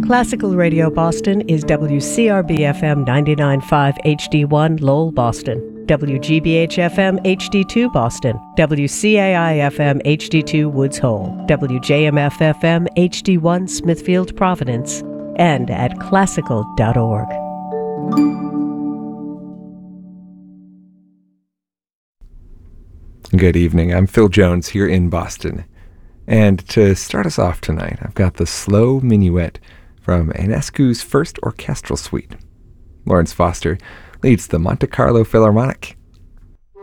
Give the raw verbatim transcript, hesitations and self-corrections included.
Classical Radio Boston is W C R B F M ninety-nine point five H D one Lowell, Boston, W G B H F M H D two Boston, W C A I F M H D two Woods Hole, W J M F F M H D one Smithfield, Providence, and at classical dot org. Good evening. I'm Phil Jones here in Boston. And to start us off tonight, I've got the slow minuet from Enescu's first orchestral suite. Lawrence Foster leads the Monte Carlo Philharmonic,